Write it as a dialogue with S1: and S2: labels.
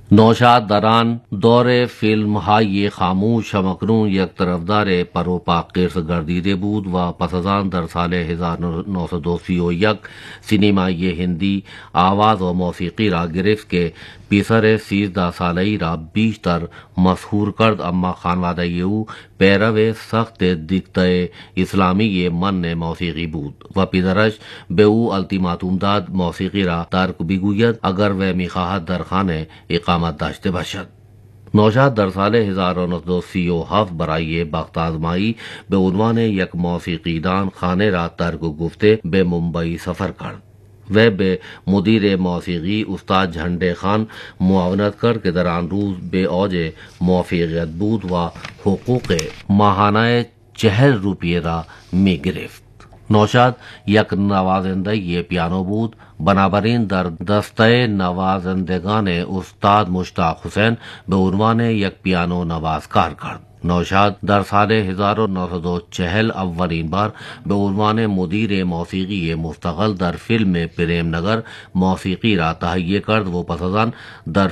S1: نوشاد دران دور فیلم های خاموش همکنون یک طرفدار پروپا قرص گردیده بود و پس از آن در سال 1931 سینمای هندی آواز و موسیقی را گرفت که پسر 13 ساله‌ای را بیشتر مشهور کرد، اما خانواده او پیرو سخت دیکته اسلامی من موسیقی بود و پدرش به او التیماتوم داد موسیقی را ترک بگوید اگر وہ میخواهد در خانه اقامت داشته باشد. نوشاد در سال 1937 برای بخت آزمایی به عنوان یک موسیقیدان خانه را ترک گفته به ممبئی سفر کرد. وہ به مدیر موسیقی استاد جھنڈے خان معاونت کرد که در آن روز به اوج موفقیت بود و حقوق ماهانه 40 روپیه را می گرفت. نوشاد یک نوازنده پیانو بود، بنابراین در دسته نوازندگان استاد مشتاق حسین به عنوان یک پیانو نواز کار کرد. نوشاد در سال 1940 اولین بار به عنوان مدیر موسیقی مستقل در فیلم پریم نگر موسیقی را تهیه کرد و پس از آن در